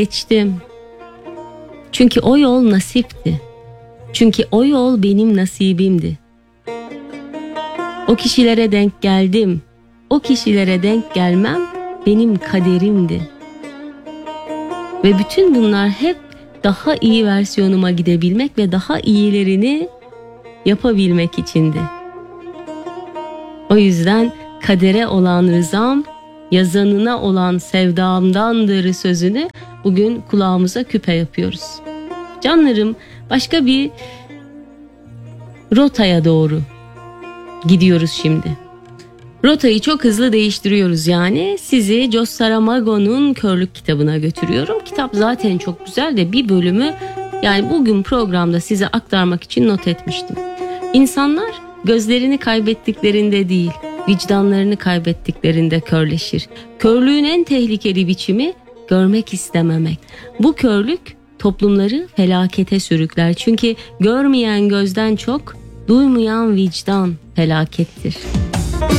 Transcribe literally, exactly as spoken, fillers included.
Geçtim. Çünkü o yol nasipti. Çünkü o yol benim nasibimdi. O kişilere denk geldim. O kişilere denk gelmem benim kaderimdi. Ve bütün bunlar hep daha iyi versiyonuma gidebilmek ve daha iyilerini yapabilmek içindi. O yüzden kadere olan rızam, yazanına olan sevdamdandır sözünü bugün kulağımıza küpe yapıyoruz. Canlarım, başka bir rotaya doğru gidiyoruz şimdi. Rotayı çok hızlı değiştiriyoruz yani. Sizi Jos Saramago'nun Körlük kitabına götürüyorum. Kitap zaten çok güzel de bir bölümü yani bugün programda size aktarmak için not etmiştim. İnsanlar gözlerini kaybettiklerinde değil, vicdanlarını kaybettiklerinde körleşir. Körlüğün en tehlikeli biçimi görmek istememek. Bu körlük toplumları felakete sürükler. Çünkü görmeyen gözden çok, duymayan vicdan felakettir.